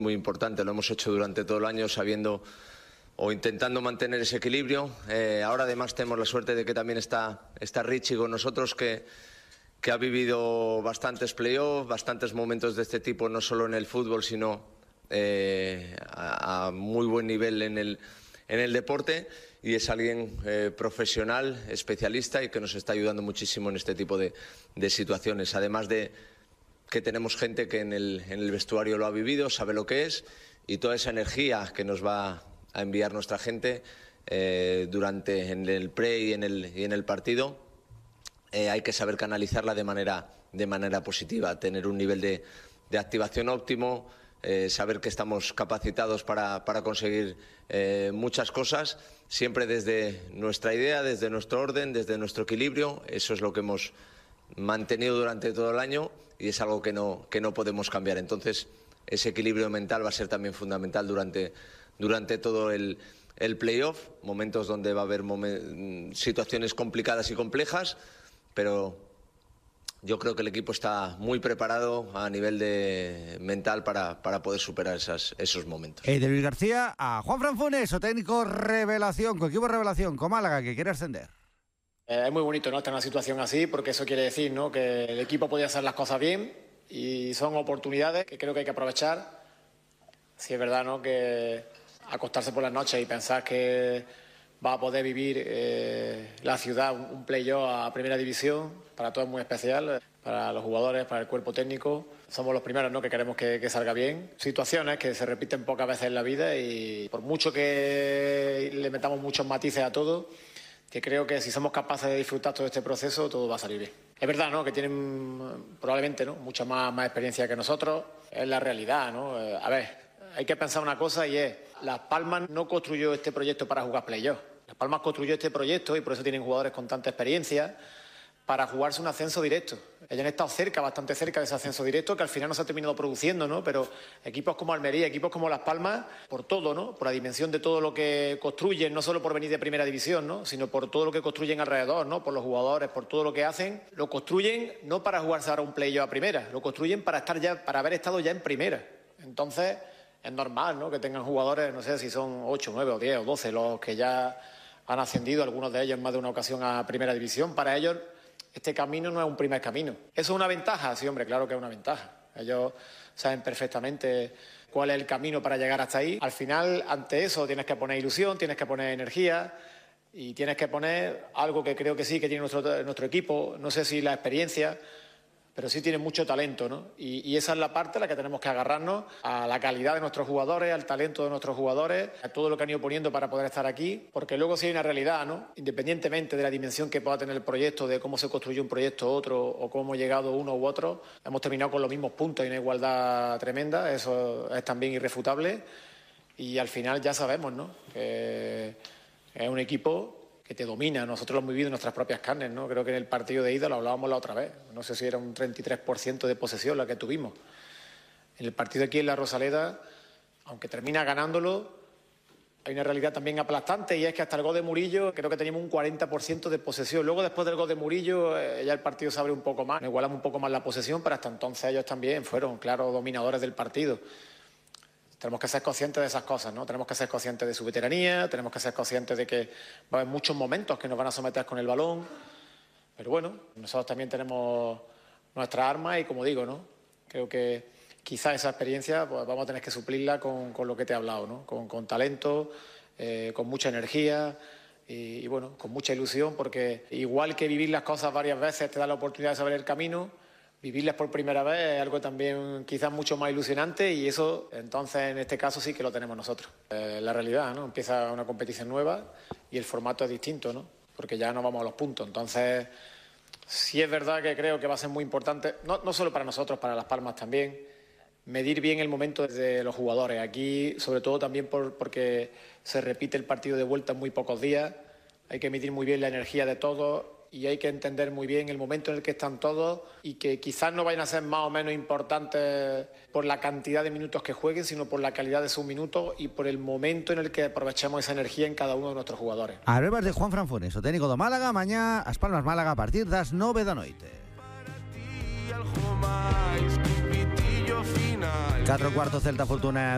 Muy importante, lo hemos hecho durante todo el año sabiendo o intentando mantener ese equilibrio. Ahora además tenemos la suerte de que también está Richie con nosotros, que ha vivido bastantes playoffs, bastantes momentos de este tipo, no solo en el fútbol, sino a muy buen nivel en el deporte, y es alguien profesional, especialista, y que nos está ayudando muchísimo en este tipo de situaciones. Además de que tenemos gente que en el vestuario lo ha vivido, sabe lo que es, y toda esa energía que nos va a enviar nuestra gente en el pre y en el partido, hay que saber canalizarla de manera positiva, tener un nivel de activación óptimo, saber que estamos capacitados para conseguir muchas cosas, siempre desde nuestra idea, desde nuestro orden, desde nuestro equilibrio. Eso es lo que hemos mantenido durante todo el año y es algo que no podemos cambiar. Entonces, ese equilibrio mental va a ser también fundamental durante todo el playoff, momentos donde va a haber situaciones complicadas y complejas, pero yo creo que el equipo está muy preparado a nivel mental para poder superar esos momentos. De Luis García a Juanfran Funes, o técnico revelación, con equipo revelación, con Málaga, que quiere ascender. Es muy bonito, ¿no?, estar en una situación así, porque eso quiere decir, ¿no?, que el equipo puede hacer las cosas bien y son oportunidades que creo que hay que aprovechar. Sí es verdad, ¿no?, que acostarse por las noches y pensar que va a poder vivir la ciudad un playoff a primera división, para todos es muy especial, para los jugadores, para el cuerpo técnico. Somos los primeros, ¿no?, que queremos que salga bien. Situaciones que se repiten pocas veces en la vida y por mucho que le metamos muchos matices a todo, que creo que si somos capaces de disfrutar todo este proceso, todo va a salir bien. Es verdad, ¿no?, que tienen probablemente, ¿no?, mucha más experiencia que nosotros. Es la realidad, ¿no? A ver, hay que pensar una cosa, y es: Las Palmas no construyó este proyecto para jugar playoff. Las Palmas construyó este proyecto, y por eso tienen jugadores con tanta experiencia, para jugarse un ascenso directo. Ellos han estado bastante cerca de ese ascenso directo, que al final no se ha terminado produciendo, ¿no? Pero equipos como Almería, equipos como Las Palmas, por todo, ¿no?, por la dimensión de todo lo que construyen, no solo por venir de primera división, ¿no?, sino por todo lo que construyen alrededor, ¿no?, por los jugadores, por todo lo que hacen. Lo construyen no para jugarse ahora un playoff a primera, lo construyen para haber estado ya en primera. Entonces, es normal, ¿no?, que tengan jugadores, no sé si son 8, 9 o 10 o 12 los que ya han ascendido, algunos de ellos en más de una ocasión a primera división. Para ellos este camino no es un primer camino. ¿Eso es una ventaja? Sí, hombre, claro que es una ventaja. Ellos saben perfectamente cuál es el camino para llegar hasta ahí. Al final, ante eso, tienes que poner ilusión, tienes que poner energía y tienes que poner algo que creo que sí que tiene nuestro equipo. No sé si la experiencia, pero sí tiene mucho talento, ¿no? Y esa es la parte a la que tenemos que agarrarnos, a la calidad de nuestros jugadores, al talento de nuestros jugadores, a todo lo que han ido poniendo para poder estar aquí, porque luego sí hay una realidad, ¿no? Independientemente de la dimensión que pueda tener el proyecto, de cómo se construyó un proyecto u otro, o cómo hemos llegado uno u otro, hemos terminado con los mismos puntos y una igualdad tremenda. Eso es también irrefutable, y al final ya sabemos, ¿no?, que es un equipo que te domina. Nosotros lo hemos vivido en nuestras propias carnes, ¿no? Creo que en el partido de ida lo hablábamos la otra vez. No sé si era un 33% de posesión la que tuvimos. En el partido aquí en la Rosaleda, aunque termina ganándolo, hay una realidad también aplastante, y es que hasta el gol de Murillo creo que teníamos un 40% de posesión. Luego, después del gol de Murillo, ya el partido se abre un poco más, igualamos un poco más la posesión, pero hasta entonces ellos también fueron claros dominadores del partido. Tenemos que ser conscientes de esas cosas, ¿no? Tenemos que ser conscientes de su veteranía, tenemos que ser conscientes de que va a haber muchos momentos que nos van a someter con el balón. Pero bueno, nosotros también tenemos nuestras armas y, como digo, ¿no?, creo que quizás esa experiencia pues vamos a tener que suplirla con lo que te he hablado, ¿no?, con talento, con mucha energía y bueno, con mucha ilusión, porque igual que vivir las cosas varias veces te da la oportunidad de saber el camino, vivirlas por primera vez es algo también quizás mucho más ilusionante, y eso, entonces, en este caso sí que lo tenemos nosotros. La realidad, ¿no?, empieza una competición nueva y el formato es distinto, ¿no?, porque ya no vamos a los puntos. Entonces, sí es verdad que creo que va a ser muy importante, no solo para nosotros, para Las Palmas también, medir bien el momento de los jugadores. Aquí, sobre todo también porque se repite el partido de vuelta en muy pocos días, hay que medir muy bien la energía de todos y hay que entender muy bien el momento en el que están todos, y que quizás no vayan a ser más o menos importantes por la cantidad de minutos que jueguen, sino por la calidad de sus minutos y por el momento en el que aprovechemos esa energía en cada uno de nuestros jugadores. Hablemos de Juanfran Funes, o técnico do Málaga, mañá As Palmas Málaga a partir das 9 da noite. 4 cuartos Celta Fortuna.